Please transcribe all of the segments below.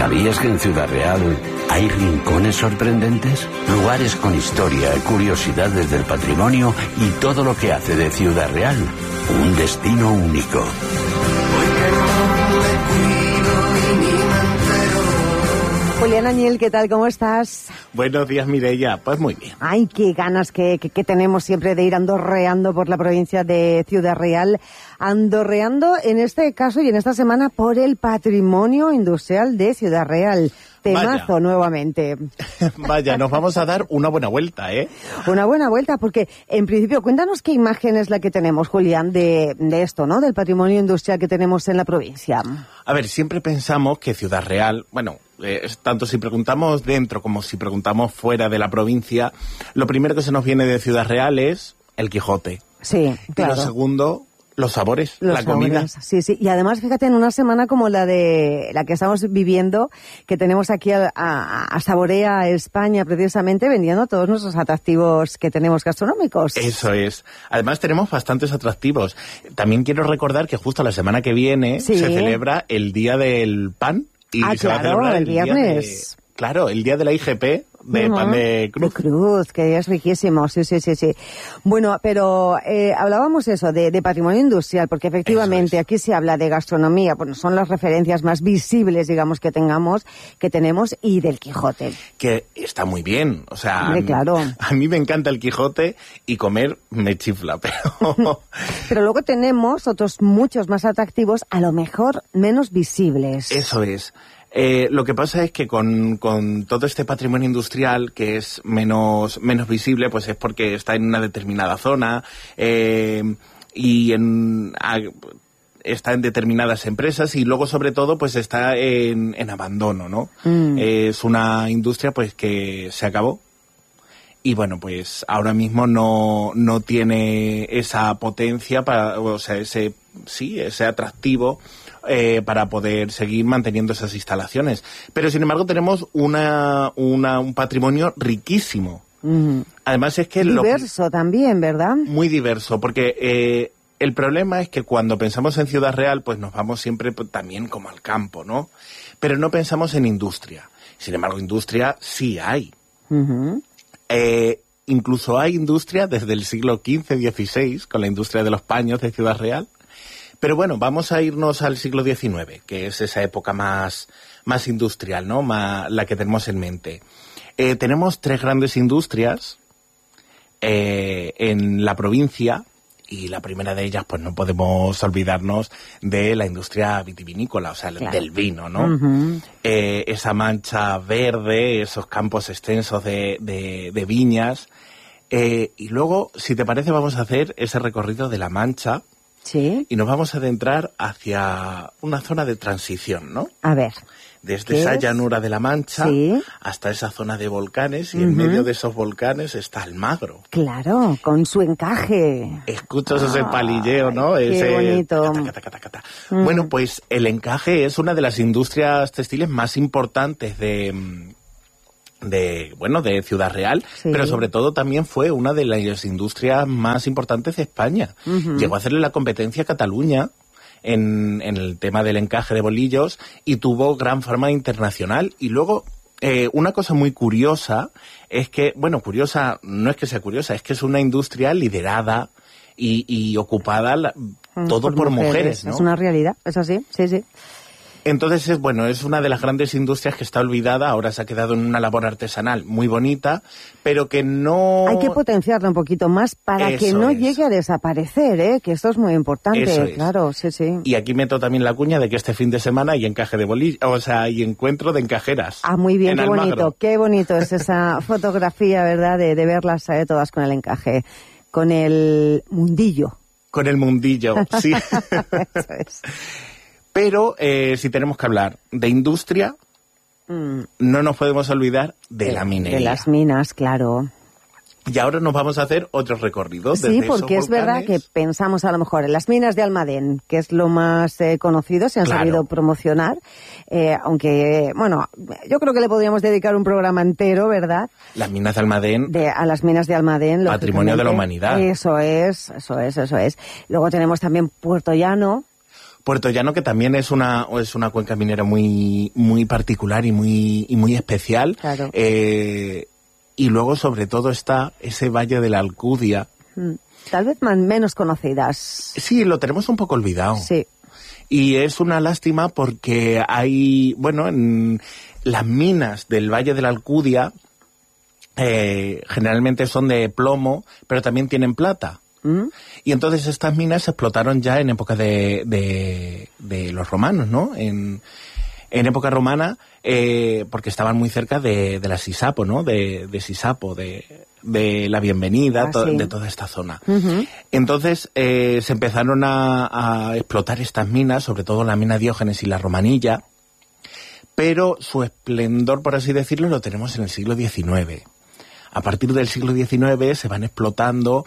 ¿Sabías que en Ciudad Real hay rincones sorprendentes? Lugares con historia, curiosidades del patrimonio y todo lo que hace de Ciudad Real un destino único. Julián Añil, ¿qué tal? ¿Cómo estás? Buenos días, Mireia. Pues muy bien. Ay, qué ganas que tenemos siempre de ir andorreando por la provincia de Ciudad Real. Andorreando, en este caso y en esta semana, por el patrimonio industrial de Ciudad Real. Temazo. Vaya. Nuevamente. Vaya, nos vamos a dar una buena vuelta, ¿eh? Una buena vuelta, porque en principio, cuéntanos qué imagen es la que tenemos, Julián, de esto, ¿no? Del patrimonio industrial que tenemos en la provincia. A ver, siempre pensamos que Ciudad Real, bueno, tanto si preguntamos dentro como si preguntamos fuera de la provincia, lo primero que se nos viene de Ciudad Real es el Quijote. Sí, claro. Y lo segundo, los sabores, la comida. Sí, sí. Y además, fíjate, en una semana como la que estamos viviendo, que tenemos aquí a Saborea España, precisamente, vendiendo todos nuestros atractivos que tenemos gastronómicos. Eso es. Además, tenemos bastantes atractivos. También quiero recordar que justo la semana que viene se celebra el Día del Pan. Y se va a celebrar el viernes. El día de la IGP, de pan de cruz. De cruz, que es riquísimo, sí. Bueno, pero hablábamos eso, de patrimonio industrial, porque efectivamente aquí se habla de gastronomía, bueno, son las referencias más visibles, digamos, que tenemos, y del Quijote. Que está muy bien, o sea, hombre, claro. A mí me encanta el Quijote y comer me chifla, pero... Pero luego tenemos otros muchos más atractivos, a lo mejor menos visibles. Eso es. Lo que pasa es que con todo este patrimonio industrial que es menos visible, pues es porque está en una determinada zona y está en determinadas empresas y luego sobre todo pues está en abandono, ¿no? Es una industria pues que se acabó. Y bueno, pues ahora mismo no tiene esa potencia ese atractivo para poder seguir manteniendo esas instalaciones. Pero sin embargo tenemos un patrimonio riquísimo. Además es que diverso también, ¿verdad? Muy diverso, porque el problema es que cuando pensamos en Ciudad Real, pues nos vamos siempre también como al campo, ¿no? Pero no pensamos en industria. Sin embargo, industria sí hay. Incluso hay industria desde el siglo XV-XVI, con la industria de los paños de Ciudad Real. Pero bueno, vamos a irnos al siglo XIX, que es esa época más industrial, ¿no? La que tenemos en mente. Tenemos 3 grandes industrias en la provincia, y la primera de ellas, pues no podemos olvidarnos de la industria vitivinícola, o sea, claro, del vino, ¿no? Esa mancha verde, esos campos extensos de viñas. Y luego, si te parece, vamos a hacer ese recorrido de la Mancha. Sí. Y nos vamos a adentrar hacia una zona de transición, ¿no? A ver. Desde esa llanura de la Mancha hasta esa zona de volcanes, y en medio de esos volcanes está Almagro. Claro, con su encaje. Escuchas ese palilleo, ¿no? Qué bonito. Bueno, pues el encaje es una de las industrias textiles más importantes de Ciudad Real, pero sobre todo también fue una de las industrias más importantes de España. Llegó a hacerle la competencia a Cataluña en el tema del encaje de bolillos y tuvo gran fama internacional. Y luego, una cosa muy curiosa es que, bueno, curiosa, no es que sea curiosa, es que es una industria liderada y ocupada todo por mujeres, ¿no? Es una realidad, es así, sí. Entonces, es una de las grandes industrias que está olvidada, ahora se ha quedado en una labor artesanal muy bonita, pero que no... Hay que potenciarla un poquito más para que no llegue a desaparecer, ¿eh? Que esto es muy importante, claro, sí. Y aquí meto también la cuña de que este fin de semana hay encaje de bolillos, hay encuentro de encajeras. Ah, muy bien, qué bonito es esa fotografía, ¿verdad? De verlas todas con el encaje, con el mundillo. Con el mundillo, sí. Eso es. Pero si tenemos que hablar de industria, no nos podemos olvidar de la minería. De las minas, claro. Y ahora nos vamos a hacer otro recorrido. Sí, porque es verdad que pensamos a lo mejor en las minas de Almadén, que es lo más conocido, se han sabido promocionar, aunque, yo creo que le podríamos dedicar un programa entero, ¿verdad? Las minas de Almadén. A las minas de Almadén. Patrimonio de la humanidad. Eso es. Luego tenemos también Puerto Llano. Puerto Llano, que también es una cuenca minera muy particular y muy especial. Claro. Y luego, sobre todo, está ese Valle de la Alcudia. Tal vez menos conocidas. Sí, lo tenemos un poco olvidado. Sí. Y es una lástima porque hay, en las minas del Valle de la Alcudia generalmente son de plomo, pero también tienen plata. Y entonces estas minas se explotaron ya en época de los romanos, ¿no? En época romana, porque estaban muy cerca de la Sisapo, ¿no? De Sisapo, de la Bienvenida, sí. de toda esta zona. Entonces se empezaron a explotar estas minas, sobre todo la mina Diógenes y la Romanilla, pero su esplendor, por así decirlo, lo tenemos en el siglo XIX. A partir del siglo XIX se van explotando,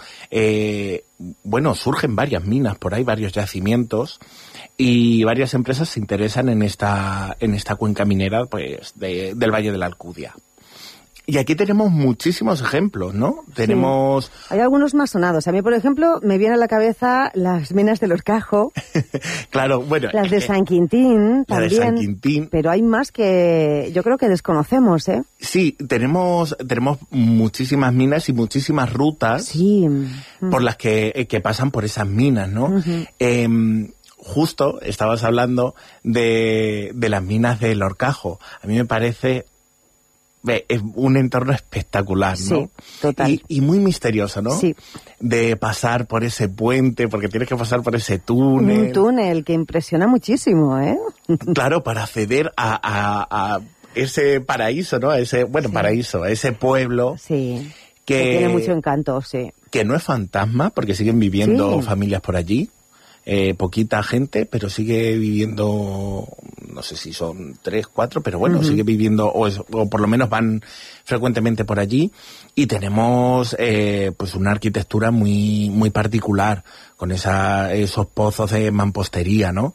surgen varias minas por ahí, varios yacimientos, y varias empresas se interesan en esta cuenca minera, pues, del Valle de la Alcudia. Y aquí tenemos muchísimos ejemplos, ¿no? Sí. Hay algunos más sonados. A mí, por ejemplo, me viene a la cabeza las minas del Horcajo. Claro, las de San Quintín también. De San Quintín. Pero hay más que yo creo que desconocemos, ¿eh? Sí, tenemos muchísimas minas y muchísimas rutas sí. por las que pasan por esas minas, ¿no? Justo estabas hablando de las minas del Horcajo. A mí me parece... es un entorno espectacular, ¿no? Sí, total. Y muy misterioso, ¿no? Sí. De pasar por ese puente, porque tienes que pasar por ese túnel. Un túnel que impresiona muchísimo, ¿eh? Claro, para acceder a ese paraíso, ¿no? Paraíso, a ese pueblo. Sí. Que tiene mucho encanto, sí. Que no es fantasma, porque siguen viviendo familias por allí. Poquita gente, pero sigue viviendo, no sé si son 3, 4, pero sigue viviendo, o por lo menos van frecuentemente por allí, y tenemos pues una arquitectura muy particular, con esos pozos de mampostería, ¿no?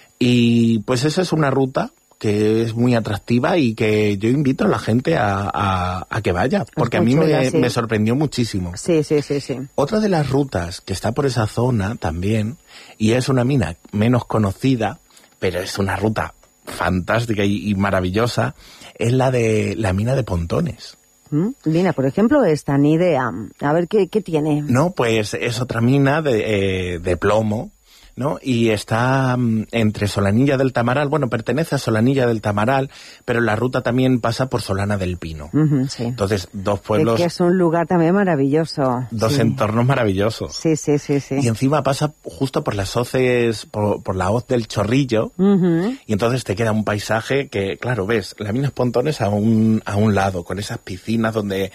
Y pues esa es una ruta que es muy atractiva y que yo invito a la gente a que vaya, porque a mí me sorprendió muchísimo. Sí. Otra de las rutas que está por esa zona también, y es una mina menos conocida, pero es una ruta fantástica y maravillosa, es la de la mina de Pontones. Mina, por ejemplo, esta, ni idea. A ver, ¿qué tiene? No, pues es otra mina de plomo, ¿no? Y está entre Solanilla del Tamaral, pertenece a Solanilla del Tamaral, pero la ruta también pasa por Solana del Pino. Sí. Entonces, dos pueblos... que es un lugar también maravilloso. Dos entornos maravillosos. Sí. Y encima pasa justo por las hoces, por la hoz del Chorrillo, y entonces te queda un paisaje que, claro, ves las minas Pontones a un lado, con esas piscinas donde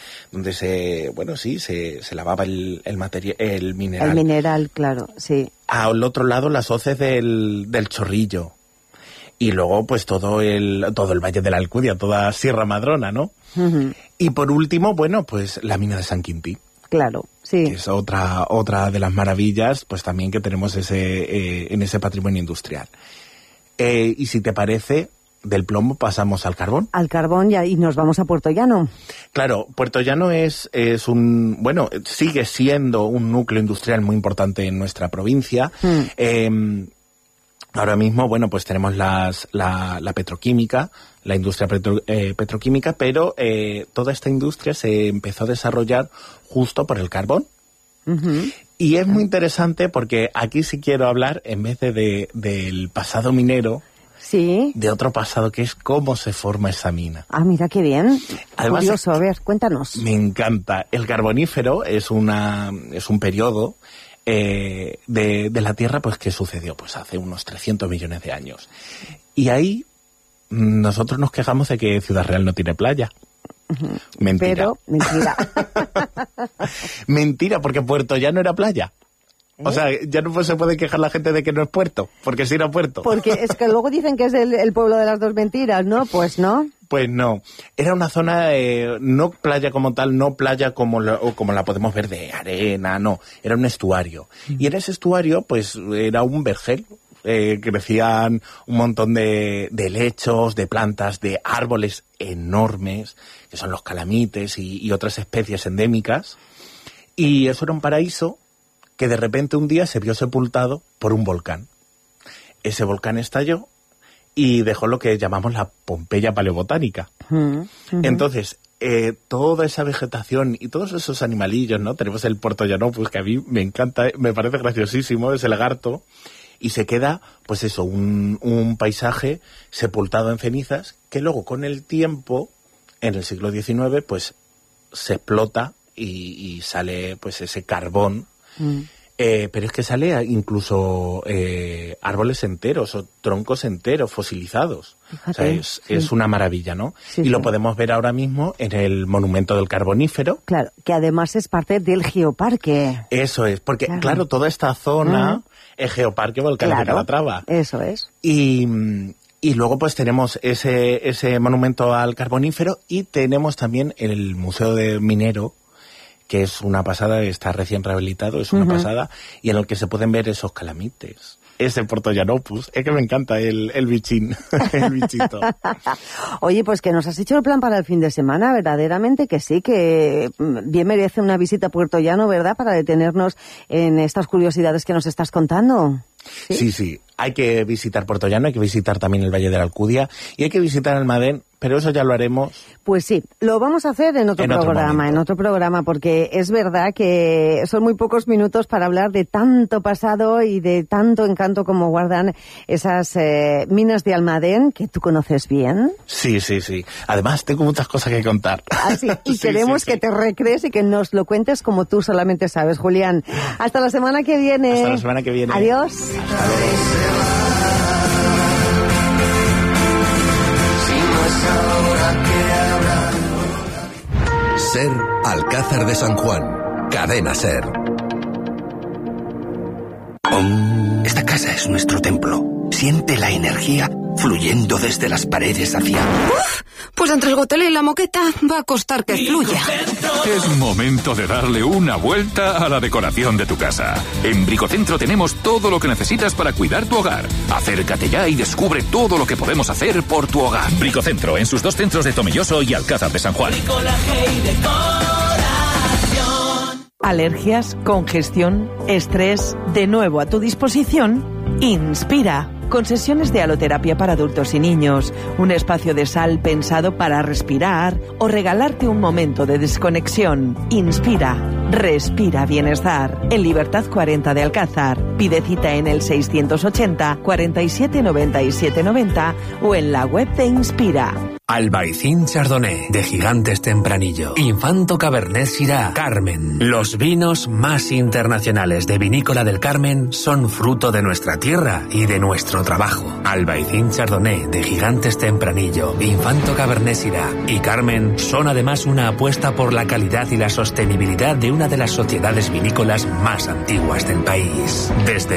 se lavaba el mineral. El mineral, claro, sí. Al otro lado las hoces del Chorrillo. Y luego pues todo el Valle de la Alcudia, toda Sierra Madrona, ¿no? Y por último, pues la mina de San Quintín. Claro, sí. Que es otra de las maravillas, pues también que tenemos en ese patrimonio industrial. Y si te parece, del plomo pasamos al carbón. Al carbón y nos vamos a Puerto Llano. Claro, Puerto Llano sigue siendo un núcleo industrial muy importante en nuestra provincia. Ahora mismo, pues tenemos la petroquímica, la industria petroquímica, pero toda esta industria se empezó a desarrollar justo por el carbón. Y es muy interesante porque aquí sí quiero hablar, en vez del pasado minero, sí, de otro pasado, que es cómo se forma esa mina. Ah, mira qué bien. Además, curioso, a ver, cuéntanos. Me encanta. El Carbonífero es un periodo de la Tierra pues que sucedió pues hace unos 300 millones de años. Y ahí nosotros nos quejamos de que Ciudad Real no tiene playa. Mentira. Pero, mentira. Mentira, porque Puerto Llano era playa. O sea, ya no se puede quejar la gente de que no es puerto, porque sí era puerto. Porque es que luego dicen que es el pueblo de las dos mentiras, ¿no? Pues no. Pues no. Era una zona, no playa como tal, no playa como la podemos ver de arena, no. Era un estuario. Y en ese estuario, pues, era un vergel. Crecían un montón de helechos, de plantas, de árboles enormes, que son los calamites y otras especies endémicas. Y eso era un paraíso que de repente un día se vio sepultado por un volcán. ese volcán estalló y dejó lo que llamamos la Pompeya paleobotánica. Entonces, toda esa vegetación y todos esos animalillos, ¿no? Tenemos el Puerto Llanopus, que a mí me encanta, me parece graciosísimo, ese lagarto, y se queda, pues eso, un paisaje sepultado en cenizas, que luego con el tiempo, en el siglo XIX, pues se explota y sale pues ese carbón. Pero es que sale incluso árboles enteros o troncos enteros, fosilizados. Fíjate, o sea, es una maravilla, ¿no? Sí, y lo podemos ver ahora mismo en el Monumento del Carbonífero. Claro, que además es parte del Geoparque. Eso es, porque claro toda esta zona es Geoparque Volcán de Calatrava. Eso es. Y luego pues tenemos ese monumento al Carbonífero y tenemos también el Museo de Minero, que es una pasada, está recién rehabilitado, es una pasada, y en el que se pueden ver esos calamites. Ese Puerto Llanopus, es que me encanta el bichín, el bichito. Oye, pues que nos has hecho el plan para el fin de semana, verdaderamente que sí, que bien merece una visita a Puerto Llano, ¿verdad?, para detenernos en estas curiosidades que nos estás contando. Sí, hay que visitar Puerto Llano, hay que visitar también el Valle de la Alcudia y hay que visitar Almadén, pero eso ya lo haremos. Pues sí, lo vamos a hacer en otro programa, porque es verdad que son muy pocos minutos para hablar de tanto pasado y de tanto encanto como guardan esas minas de Almadén, que tú conoces bien. Sí. Además, tengo muchas cosas que contar. Y queremos que te recrees y que nos lo cuentes como tú solamente sabes, Julián. Hasta la semana que viene. Hasta la semana que viene. Adiós. Hasta luego. SER Alcázar de San Juan. Cadena SER. Esta casa es nuestro templo. Siente la energía fluyendo desde las paredes hacia... ¡Uf! Pues entre el gotelé y la moqueta va a costar que fluya. Es momento de darle una vuelta a la decoración de tu casa. En Bricocentro tenemos todo lo que necesitas para cuidar tu hogar. Acércate ya y descubre todo lo que podemos hacer por tu hogar. Bricocentro, en sus 2 centros de Tomelloso y Alcázar de San Juan. Alergias, congestión, estrés, de nuevo a tu disposición, Inspira. Con sesiones de haloterapia para adultos y niños, un espacio de sal pensado para respirar o regalarte un momento de desconexión. Inspira, respira bienestar. En Libertad 40 de Alcázar. Pide cita en el 680 47 97 90 o en la web de Inspira. Albaicín Chardonnay, de Gigantes Tempranillo. Infanto Cabernet Syrah, Carmen. Los vinos más internacionales de Vinícola del Carmen son fruto de nuestra tierra y de nuestro trabajo. Albaicín Chardonnay, de Gigantes Tempranillo, Infanto Cabernet Syrah y Carmen son además una apuesta por la calidad y la sostenibilidad de una de las sociedades vinícolas más antiguas del país. Desde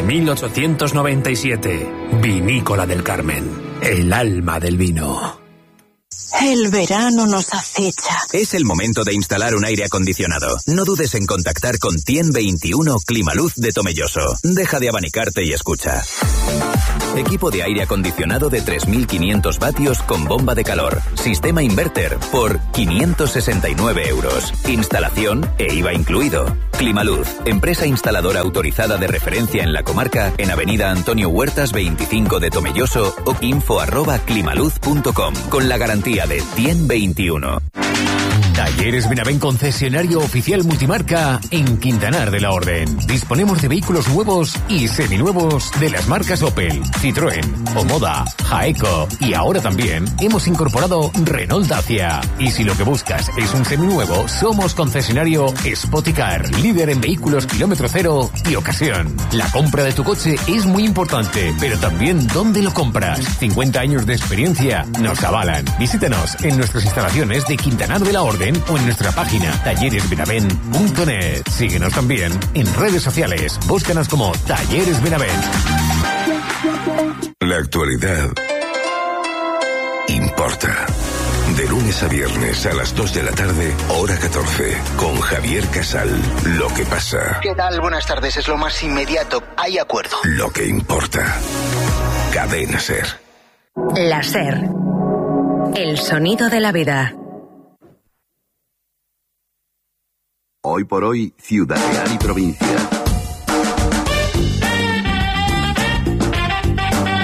1897, Vinícola del Carmen, el alma del vino. El verano nos acecha. Es el momento de instalar un aire acondicionado. No dudes en contactar con Tien 21 Climaluz de Tomelloso. Deja de abanicarte y escucha. Equipo de aire acondicionado de 3.500 vatios con bomba de calor. Sistema inverter por 569 euros. Instalación e IVA incluido. Climaluz, empresa instaladora autorizada de referencia en la comarca, en Avenida Antonio Huertas 25 de Tomelloso o info@climaluz.com, con la garantía de Tien 21. Talleres Benavent, concesionario oficial multimarca en Quintanar de la Orden. Disponemos de vehículos nuevos y seminuevos de las marcas Opel, Citroën, Omoda, Jaeco y ahora también hemos incorporado Renault Dacia. Y si lo que buscas es un seminuevo, somos concesionario Spoticar, líder en vehículos kilómetro cero y ocasión. La compra de tu coche es muy importante, pero también dónde lo compras. 50 años de experiencia nos avalan. Visítanos en nuestras instalaciones de Quintanar de la Orden o en nuestra página talleresbenavent.net. Síguenos también en redes sociales. Búscanos como Talleres Benavent. La actualidad importa. De lunes a viernes a las 2 de la tarde, hora 14, con Javier Casal. Lo que pasa. ¿Qué tal? Buenas tardes. Es lo más inmediato. Hay acuerdo. Lo que importa. Cadena SER. La SER. El sonido de la vida. Hoy por hoy, Ciudad Real y provincia.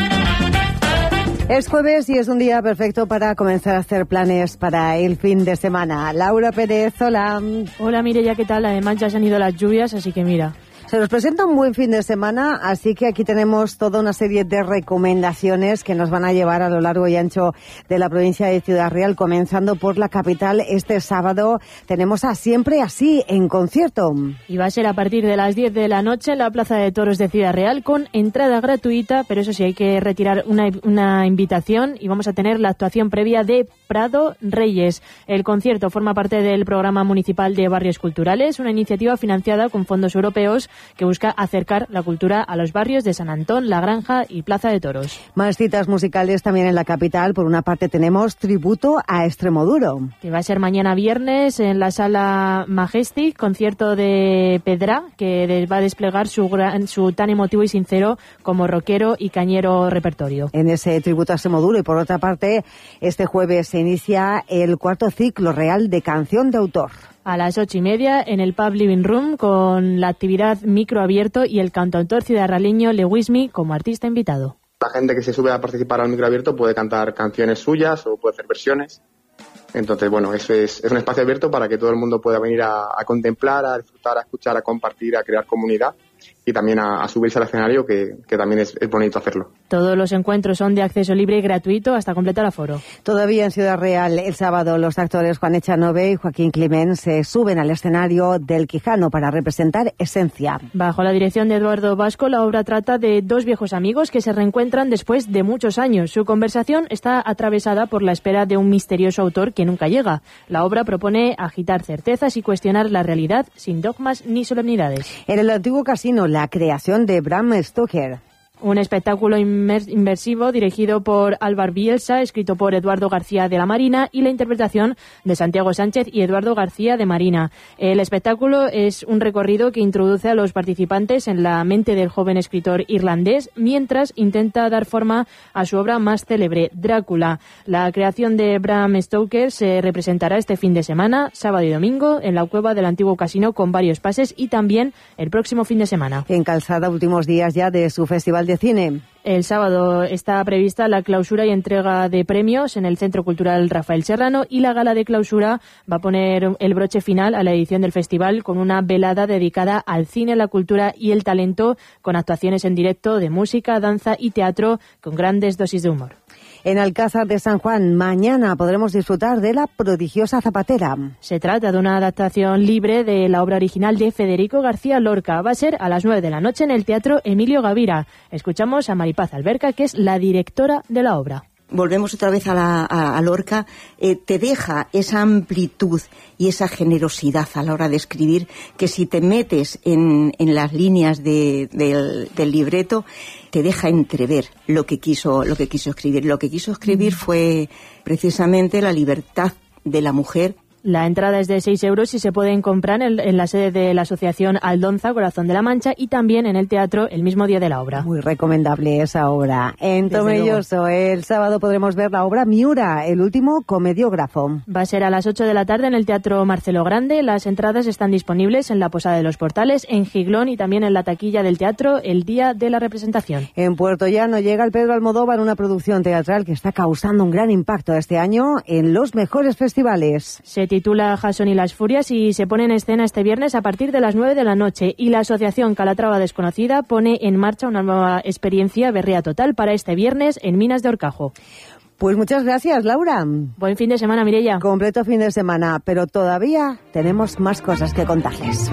Es jueves y es un día perfecto para comenzar a hacer planes para el fin de semana. Laura Pérez, hola. Hola Mireia, ¿qué tal? Además ya se han ido las lluvias, así que mira. Se nos presenta un buen fin de semana, así que aquí tenemos toda una serie de recomendaciones que nos van a llevar a lo largo y ancho de la provincia de Ciudad Real, comenzando por la capital. Este sábado tenemos a Siempre Así en concierto. Y va a ser a partir de las 10 de la noche en la Plaza de Toros de Ciudad Real con entrada gratuita, pero eso sí, hay que retirar una invitación y vamos a tener la actuación previa de Prado Reyes. El concierto forma parte del Programa Municipal de Barrios Culturales, una iniciativa financiada con fondos europeos que busca acercar la cultura a los barrios de San Antón, La Granja y Plaza de Toros. Más citas musicales también en la capital. Por una parte tenemos Tributo a Extremoduro, que va a ser mañana viernes en la Sala Majestic, concierto de Pedra, que va a desplegar su tan emotivo y sincero como rockero y cañero repertorio. En ese Tributo a Extremoduro. Y por otra parte, este jueves se inicia el cuarto ciclo real de canción de autor. A las 8:30 en el Pub Living Room con la actividad Micro Abierto y el cantautor ciudadraleño Lewismi como artista invitado. La gente que se sube a participar al Micro Abierto puede cantar canciones suyas o puede hacer versiones. Entonces, bueno, eso es un espacio abierto para que todo el mundo pueda venir a contemplar, a disfrutar, a escuchar, a compartir, a crear comunidad y también a subirse al escenario, que también es bonito hacerlo. Todos los encuentros son de acceso libre y gratuito hasta completar aforo. Todavía en Ciudad Real, el sábado, los actores Juan Echanove y Joaquín Climent se suben al escenario del Quijano para representar Esencia. Bajo la dirección de Eduardo Vasco, la obra trata de dos viejos amigos que se reencuentran después de muchos años. Su conversación está atravesada por la espera de un misterioso autor que nunca llega. La obra propone agitar certezas y cuestionar la realidad sin dogmas ni solemnidades. En el antiguo casino, la creación de Bram Stoker. Un espectáculo inmersivo dirigido por Álvaro Bielsa, escrito por Eduardo García de la Marina y la interpretación de Santiago Sánchez y Eduardo García de Marina. El espectáculo es un recorrido que introduce a los participantes en la mente del joven escritor irlandés mientras intenta dar forma a su obra más célebre, Drácula. La creación de Bram Stoker se representará este fin de semana, sábado y domingo, en la cueva del antiguo casino con varios pases y también el próximo fin de semana. En Calzada, últimos días ya de su festival de cine. El sábado está prevista la clausura y entrega de premios en el Centro Cultural Rafael Serrano y la gala de clausura va a poner el broche final a la edición del festival con una velada dedicada al cine, la cultura y el talento con actuaciones en directo de música, danza y teatro con grandes dosis de humor. En Alcázar de San Juan, mañana podremos disfrutar de La prodigiosa zapatera. Se trata de una adaptación libre de la obra original de Federico García Lorca. Va a ser a las 9 de la noche en el Teatro Emilio Gavira. Escuchamos a Maripaz Alberca, que es la directora de la obra. Volvemos otra vez a Lorca, te deja esa amplitud y esa generosidad a la hora de escribir, que si te metes en las líneas del libreto, te deja entrever lo que quiso escribir. Lo que quiso escribir fue precisamente la libertad de la mujer. La entrada es de 6 euros y se pueden comprar en la sede de la Asociación Aldonza, Corazón de la Mancha, y también en el teatro el mismo día de la obra. Muy recomendable esa obra. En Tomelloso, el sábado podremos ver la obra Miura, el último comediógrafo. Va a ser a las 8 de la tarde en el Teatro Marcelo Grande. Las entradas están disponibles en la Posada de los Portales, en Giglón y también en la taquilla del teatro el día de la representación. En Puerto Llano llega el Pedro Almodóvar, una producción teatral que está causando un gran impacto este año en los mejores festivales. Se titula Jason y las Furias y se pone en escena este viernes a partir de las 9 de la noche y la Asociación Calatrava Desconocida pone en marcha una nueva experiencia berrea total para este viernes en Minas de Horcajo. Pues muchas gracias, Laura. Buen fin de semana, Mireia. Completo fin de semana, pero todavía tenemos más cosas que contarles.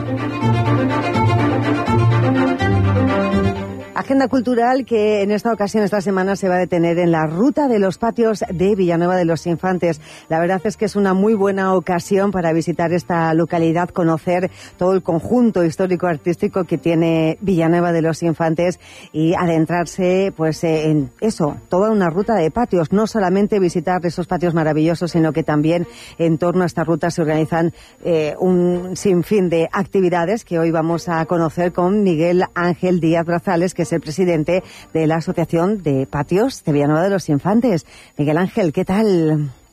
Agenda cultural que en esta ocasión, esta semana, se va a detener en la ruta de los patios de Villanueva de los Infantes. La verdad es que es una muy buena ocasión para visitar esta localidad, conocer todo el conjunto histórico-artístico que tiene Villanueva de los Infantes y adentrarse pues en eso, toda una ruta de patios. No solamente visitar esos patios maravillosos, sino que también en torno a esta ruta se organizan un sinfín de actividades que hoy vamos a conocer con Miguel Ángel Díaz Brazales, que es el presidente de la Asociación de Patios de Villanueva de los Infantes. Miguel Ángel, ¿qué tal?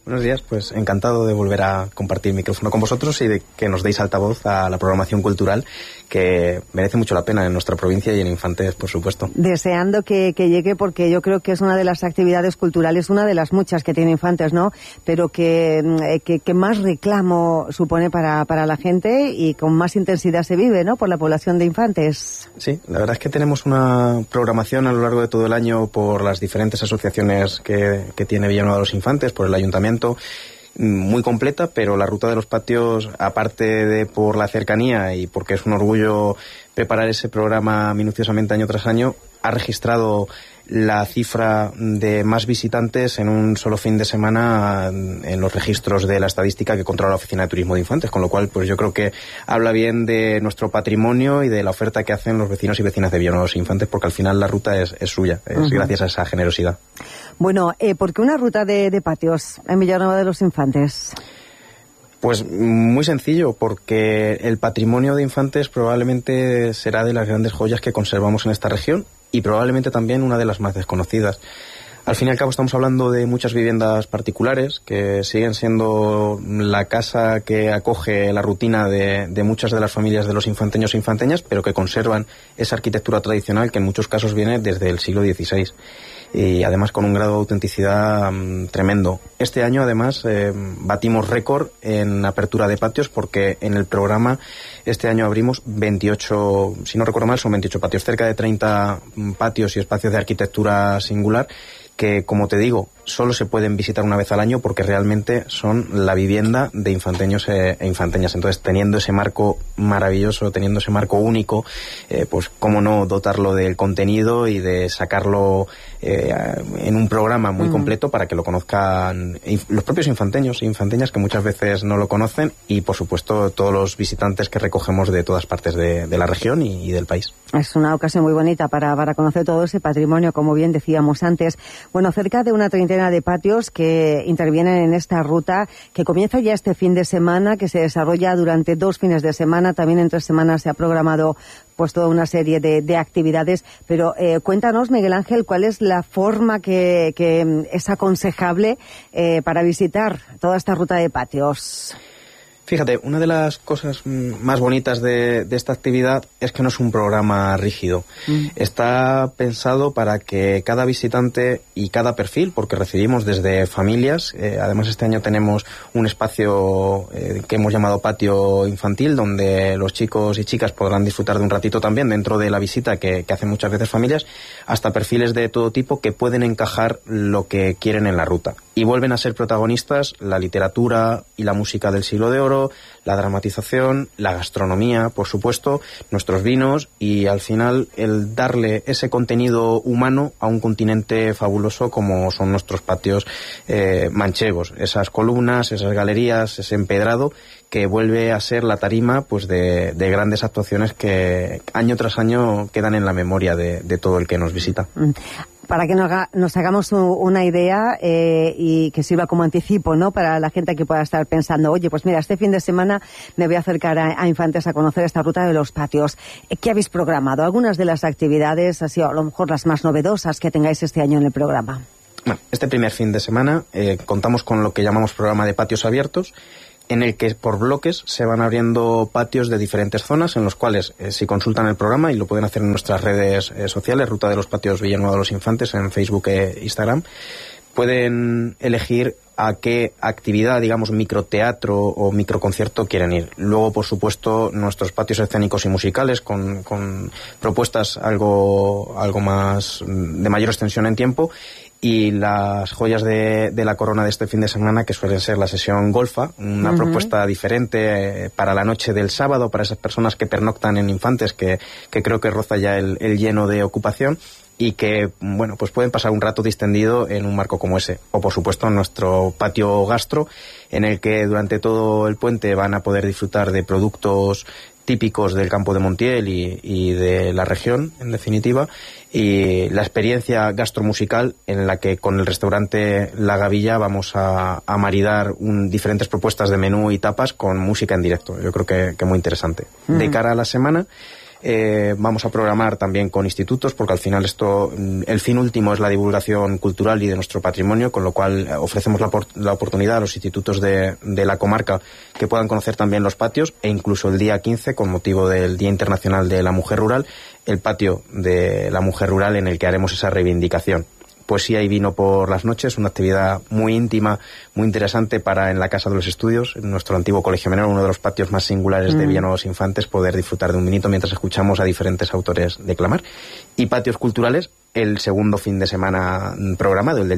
Buenos días, pues encantado de volver a compartir micrófono con vosotros y de que nos deis altavoz a la programación cultural que merece mucho la pena en nuestra provincia y en Infantes, por supuesto. Deseando que llegue, porque yo creo que es una de las actividades culturales, una de las muchas que tiene Infantes, ¿no? Pero que más reclamo supone para la gente y con más intensidad se vive, ¿no? Por la población de Infantes. Sí, la verdad es que tenemos una programación a lo largo de todo el año por las diferentes asociaciones que tiene Villanueva de los Infantes, por el Ayuntamiento, muy completa, pero la Ruta de los Patios, aparte de por la cercanía y porque es un orgullo preparar ese programa minuciosamente año tras año, ha registrado la cifra de más visitantes en un solo fin de semana en los registros de la estadística que controla la Oficina de Turismo de Infantes, con lo cual pues yo creo que habla bien de nuestro patrimonio y de la oferta que hacen los vecinos y vecinas de Villanueva de los Infantes, porque al final la ruta es suya, es gracias a esa generosidad. Bueno, ¿por qué una ruta de patios en Villanueva de los Infantes? Pues muy sencillo, porque el patrimonio de Infantes probablemente será de las grandes joyas que conservamos en esta región y probablemente también una de las más desconocidas. Al fin y al cabo estamos hablando de muchas viviendas particulares que siguen siendo la casa que acoge la rutina de muchas de las familias de los infanteños e infanteñas, pero que conservan esa arquitectura tradicional que en muchos casos viene desde el siglo XVI. Y además con un grado de autenticidad tremendo. Este año además batimos récord en apertura de patios, porque en el programa este año abrimos 28, si no recuerdo mal, son 28 patios, cerca de 30 patios y espacios de arquitectura singular que, como te digo, solo se pueden visitar una vez al año porque realmente son la vivienda de infanteños e infanteñas. Entonces, teniendo ese marco maravilloso, teniendo ese marco único, pues cómo no dotarlo del contenido y de sacarlo en un programa muy completo para que lo conozcan los propios infanteños e infanteñas, que muchas veces no lo conocen, y por supuesto todos los visitantes que recogemos de todas partes de la región y del país. Es una ocasión muy bonita para conocer todo ese patrimonio, como bien decíamos antes. Bueno, cerca de una treintena de patios que intervienen en esta ruta, que comienza ya este fin de semana, que se desarrolla durante 2 fines de semana. También en 3 semanas se ha programado pues toda una serie de actividades. Pero cuéntanos, Miguel Ángel, ¿cuál es la forma que es aconsejable para visitar toda esta ruta de patios? Fíjate, una de las cosas más bonitas de esta actividad es que no es un programa rígido. Está pensado para que cada visitante y cada perfil, porque recibimos desde familias, además este año tenemos un espacio que hemos llamado patio infantil, donde los chicos y chicas podrán disfrutar de un ratito también dentro de la visita que hacen muchas veces familias, hasta perfiles de todo tipo que pueden encajar lo que quieren en la ruta. Y vuelven a ser protagonistas la literatura y la música del Siglo de Oro, la dramatización, la gastronomía, por supuesto, nuestros vinos y al final el darle ese contenido humano a un continente fabuloso como son nuestros patios manchegos. Esas columnas, esas galerías, ese empedrado que vuelve a ser la tarima pues de grandes actuaciones que año tras año quedan en la memoria de todo el que nos visita. Para que nos hagamos una idea y que sirva como anticipo, ¿no? Para la gente que pueda estar pensando, oye, pues mira, este fin de semana me voy a acercar a Infantes a conocer esta ruta de los patios. ¿Qué habéis programado? Algunas de las actividades, así a lo mejor las más novedosas que tengáis este año en el programa. Bueno, este primer fin de semana contamos con lo que llamamos programa de patios abiertos, en el que por bloques se van abriendo patios de diferentes zonas, en los cuales si consultan el programa, y lo pueden hacer en nuestras redes sociales, Ruta de los Patios Villanueva de los Infantes, en Facebook e Instagram, pueden elegir a qué actividad, digamos, microteatro o microconcierto quieren ir. Luego, por supuesto, nuestros patios escénicos y musicales con propuestas algo más de mayor extensión en tiempo, y las joyas de la corona de este fin de semana, que suelen ser la sesión golfa, una propuesta diferente para la noche del sábado, para esas personas que pernoctan en Infantes, que creo que roza ya el lleno de ocupación, y que, bueno, pues pueden pasar un rato distendido en un marco como ese. O, por supuesto, en nuestro patio gastro, en el que durante todo el puente van a poder disfrutar de productos típicos del campo de Montiel y de la región, en definitiva, y la experiencia gastromusical en la que con el restaurante La Gavilla vamos a maridar diferentes propuestas de menú y tapas con música en directo. Yo creo que muy interesante. De cara a la semana, Vamos a programar también con institutos, porque al final el fin último es la divulgación cultural y de nuestro patrimonio, con lo cual ofrecemos la oportunidad a los institutos de la comarca que puedan conocer también los patios, e incluso el día 15, con motivo del Día Internacional de la Mujer Rural, el patio de la mujer rural en el que haremos esa reivindicación. Poesía y vino por las noches, una actividad muy íntima, muy interesante para en la Casa de los Estudios, en nuestro antiguo colegio menor, uno de los patios más singulares de Villanueva de los Infantes, poder disfrutar de un vinito mientras escuchamos a diferentes autores declamar. Y patios culturales, el segundo fin de semana programado, el del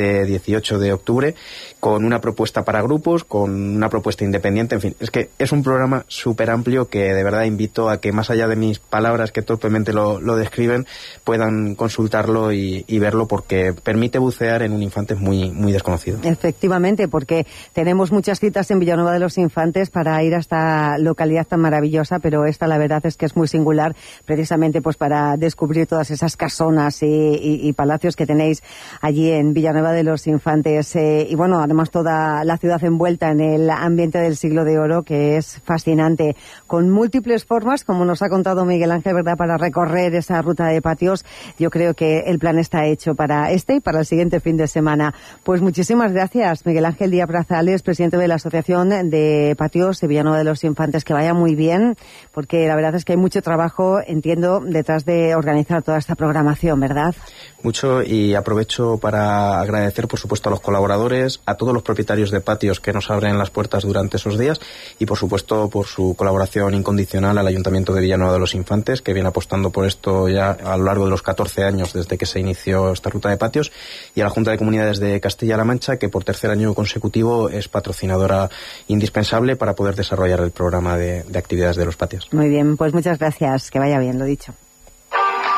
17-18 de octubre, con una propuesta para grupos, con una propuesta independiente, en fin, es que es un programa súper amplio que de verdad invito a que, más allá de mis palabras que torpemente lo describen, puedan consultarlo y verlo, porque permite bucear en un Infantes muy, muy desconocido. Efectivamente, porque tenemos muchas citas en Villanueva de los Infantes para ir a esta localidad tan maravillosa, pero esta la verdad es que es muy singular, precisamente pues para descubrir todas esas casonas y palacios que tenéis allí en Villanueva de los Infantes, y bueno, además toda la ciudad envuelta en el ambiente del siglo de oro, que es fascinante, con múltiples formas, como nos ha contado Miguel Ángel, ¿verdad?, para recorrer esa ruta de patios. Yo creo que el plan está hecho para este y para el siguiente fin de semana. Pues muchísimas gracias, Miguel Ángel Díaz Brazales, presidente de la Asociación de Patios de Villanueva de los Infantes. Que vaya muy bien, porque la verdad es que hay mucho trabajo, entiendo, detrás de organizar toda esta programación, ¿verdad? Mucho, y aprovecho para agradecer, por supuesto, a los colaboradores, a todos los propietarios de patios que nos abren las puertas durante esos días, y por supuesto por su colaboración incondicional al Ayuntamiento de Villanueva de los Infantes, que viene apostando por esto ya a lo largo de los 14 años desde que se inició esta ruta de patios, y a la Junta de Comunidades de Castilla-La Mancha, que por tercer año consecutivo es patrocinadora indispensable para poder desarrollar el programa de actividades de los patios. Muy bien, pues muchas gracias, que vaya bien, lo dicho.